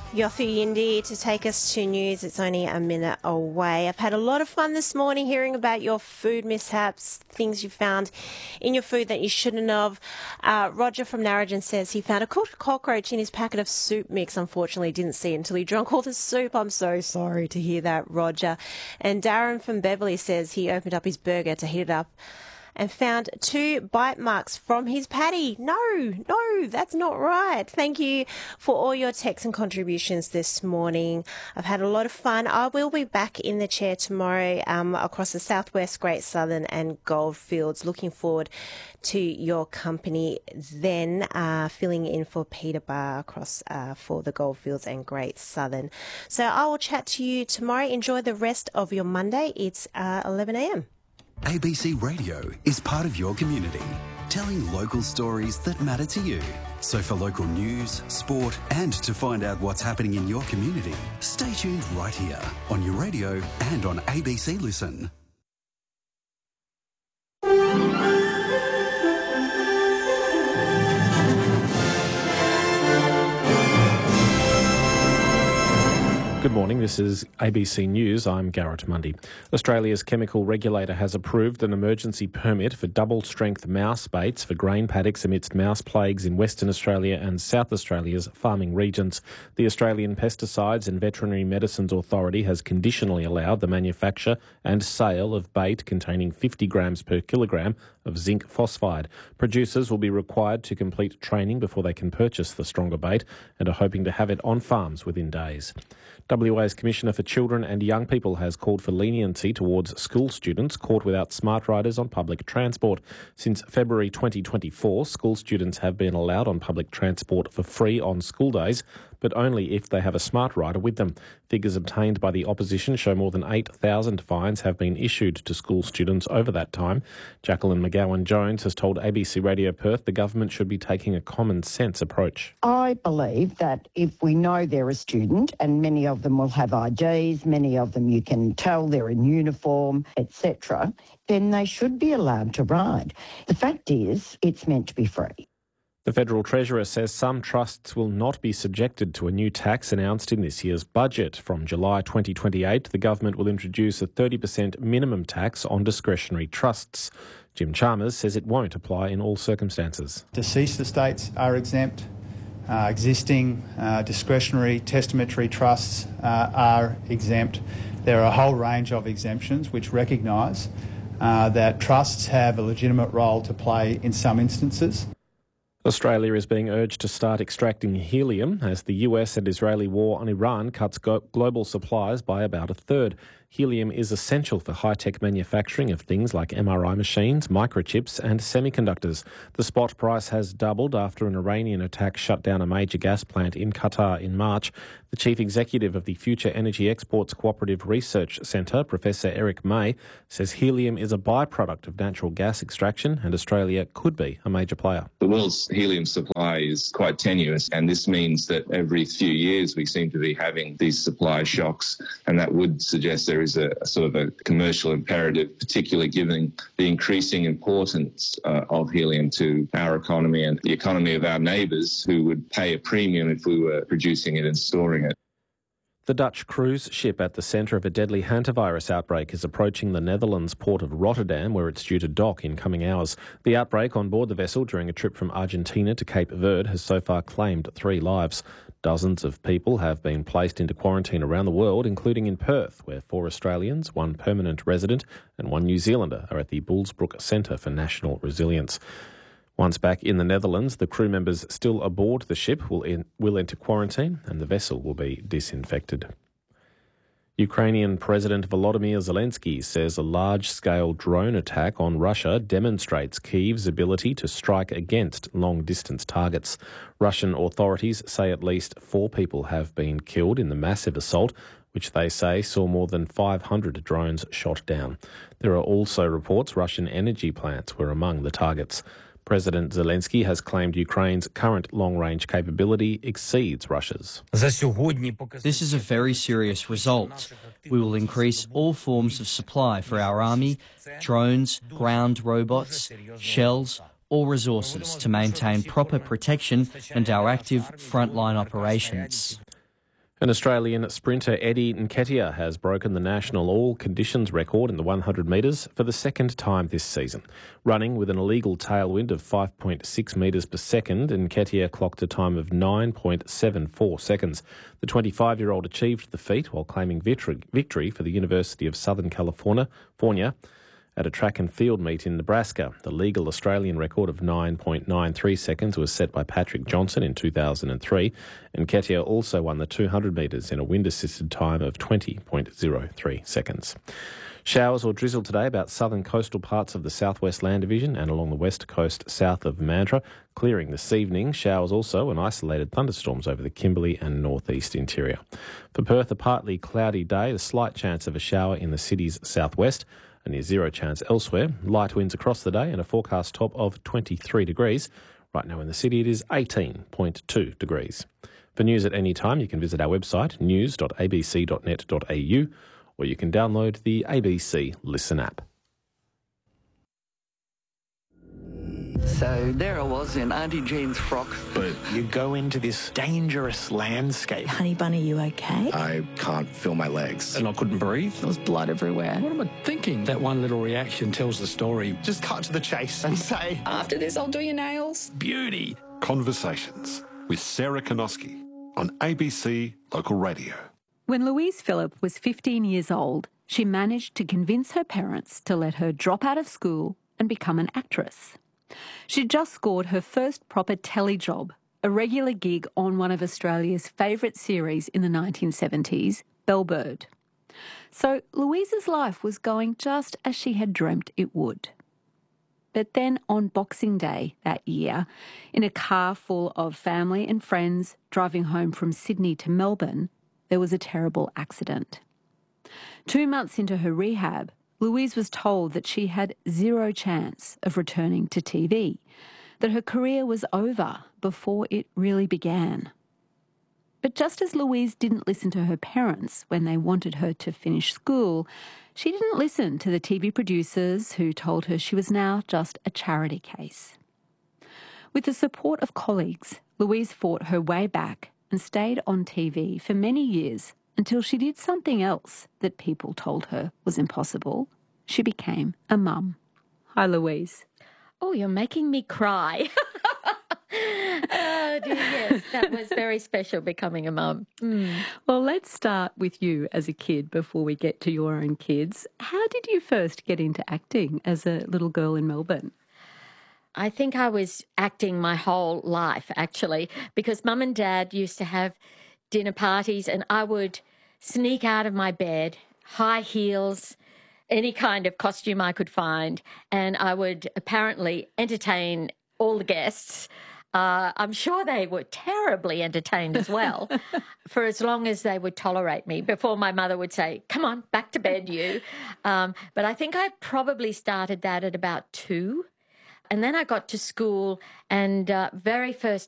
Yothu Yindi to take us to news. It's only a minute away. I've had a lot of fun this morning hearing about your food mishaps, things you found in your food that you shouldn't have. Roger from Narrogin says he found a cooked cockroach in his packet of soup mix. Unfortunately, didn't see it until he drank all the soup. I'm so sorry to hear that, Roger. And Darren from Beverly says he opened up his burger to heat it up and found 2 bite marks from his patty. No, that's not right. Thank you for all your texts and contributions this morning. I've had a lot of fun. I will be back in the chair tomorrow across the Southwest, Great Southern and Goldfields. Looking forward to your company then, filling in for Peter Barr across for the Goldfields and Great Southern. So I will chat to you tomorrow. Enjoy the rest of your Monday. It's 11 a.m. ABC Radio is part of your community, telling local stories that matter to you. So for local news, sport and to find out what's happening in your community, stay tuned right here on your radio and on ABC Listen. Good morning, this is ABC News. I'm Garrett Mundy. Australia's chemical regulator has approved an emergency permit for double-strength mouse baits for grain paddocks amidst mouse plagues in Western Australia and South Australia's farming regions. The Australian Pesticides and Veterinary Medicines Authority has conditionally allowed the manufacture and sale of bait containing 50 grams per kilogram of zinc phosphide. Producers will be required to complete training before they can purchase the stronger bait and are hoping to have it on farms within days. WA's Commissioner for Children and Young People has called for leniency towards school students caught without smart riders on public transport. Since February 2024, school students have been allowed on public transport for free on school days, but only if they have a smart rider with them. Figures obtained by the opposition show more than 8,000 fines have been issued to school students over that time. Jacqueline McGowan-Jones has told ABC Radio Perth the government should be taking a common sense approach. I believe that if we know they're a student, and many of them will have IDs, many of them you can tell they're in uniform, etc., then they should be allowed to ride. The fact is, it's meant to be free. The Federal Treasurer says some trusts will not be subjected to a new tax announced in this year's budget. From July 2028, the government will introduce a 30% minimum tax on discretionary trusts. Jim Chalmers says it won't apply in all circumstances. Deceased estates are exempt. Existing discretionary testamentary trusts are exempt. There are a whole range of exemptions which recognise that trusts have a legitimate role to play in some instances. Australia is being urged to start extracting helium as the US and Israeli war on Iran cuts global supplies by about a third. Helium is essential for high-tech manufacturing of things like MRI machines, microchips and semiconductors. The spot price has doubled after an Iranian attack shut down a major gas plant in Qatar in March. The chief executive of the Future Energy Exports Cooperative Research Centre, Professor Eric May, says helium is a byproduct of natural gas extraction and Australia could be a major player. The world's helium supply is quite tenuous, and this means that every few years we seem to be having these supply shocks, and that would suggest there is a sort of a commercial imperative, particularly given the increasing importance of helium to our economy and the economy of our neighbours who would pay a premium if we were producing it and storing it. The Dutch cruise ship at the centre of a deadly hantavirus outbreak is approaching the Netherlands port of Rotterdam, where it's due to dock in coming hours. The outbreak on board the vessel during a trip from Argentina to Cape Verde has so far claimed 3 lives. Dozens of people have been placed into quarantine around the world, including in Perth, where 4 Australians, 1 permanent resident and 1 New Zealander are at the Bullsbrook Centre for National Resilience. Once back in the Netherlands, the crew members still aboard the ship will enter quarantine and the vessel will be disinfected. Ukrainian President Volodymyr Zelensky says a large-scale drone attack on Russia demonstrates Kyiv's ability to strike against long-distance targets. Russian authorities say at least 4 people have been killed in the massive assault, which they say saw more than 500 drones shot down. There are also reports Russian energy plants were among the targets. President Zelensky has claimed Ukraine's current long-range capability exceeds Russia's. This is a very serious result. We will increase all forms of supply for our army, drones, ground robots, shells, or resources to maintain proper protection and our active frontline operations. An Australian sprinter, Eddie Nketiah, has broken the national all-conditions record in the 100 metres for the second time this season. Running with an illegal tailwind of 5.6 metres per second, Nketiah clocked a time of 9.74 seconds. The 25-year-old achieved the feat while claiming victory for the University of Southern California at a track and field meet in Nebraska. The legal Australian record of 9.93 seconds was set by Patrick Johnson in 2003, and Nketiah also won the 200 metres in a wind-assisted time of 20.03 seconds. Showers or drizzle today about southern coastal parts of the southwest land division and along the west coast south of Mandurah. Clearing this evening, showers also and isolated thunderstorms over the Kimberley and northeast interior. For Perth, a partly cloudy day, a slight chance of a shower in the city's southwest. A near zero chance elsewhere. Light winds across the day and a forecast top of 23 degrees. Right now in the city it is 18.2 degrees. For news at any time, you can visit our website news.abc.net.au or you can download the ABC Listen app. So there I was in Auntie Jean's frock. But you go into this dangerous landscape. Honey Bunny, you okay? I can't feel my legs. And I couldn't breathe. There was blood everywhere. What am I thinking? That one little reaction tells the story. Just cut to the chase and say, after this, I'll do your nails. Beauty. Conversations with Sarah Konoski on ABC Local Radio. When Louise Phillip was 15 years old, she managed to convince her parents to let her drop out of school and become an actress. She'd just scored her first proper telly job, a regular gig on one of Australia's favourite series in the 1970s, Belle Bird. So Louise's life was going just as she had dreamt it would. But then on Boxing Day that year, in a car full of family and friends driving home from Sydney to Melbourne, there was a terrible accident. 2 months into her rehab, Louise was told that she had zero chance of returning to TV, that her career was over before it really began. But just as Louise didn't listen to her parents when they wanted her to finish school, she didn't listen to the TV producers who told her she was now just a charity case. With the support of colleagues, Louise fought her way back and stayed on TV for many years until she did something else that people told her was impossible. She became a mum. Hi, Louise. Oh, you're making me cry. Oh, dear, yes, that was very special, becoming a mum. Well, let's start with you as a kid before we get to your own kids. How did you first get into acting as a little girl in Melbourne? I think I was acting my whole life, actually, because Mum and Dad used to have dinner parties and I would sneak out of my bed, high heels, any kind of costume I could find, and I would apparently entertain all the guests. I'm sure they were terribly entertained as well for as long as they would tolerate me before my mother would say, come on, back to bed, you. But I think I probably started that at about 2. And then I got to school and very first